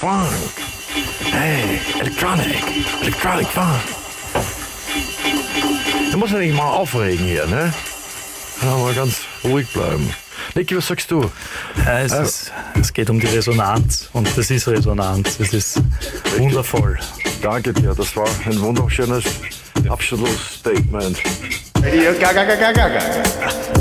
Funk. Hey, Electronic Funk. Da muss man nicht mal aufregen hier, ne? Ja, mal ganz ruhig bleiben. Niki, was sagst du? Es geht um die Resonanz und das ist Resonanz. Es ist wundervoll. Danke dir, das war ein wunderschönes Abschlussstatement. Radio Gaga Gaga Gaga.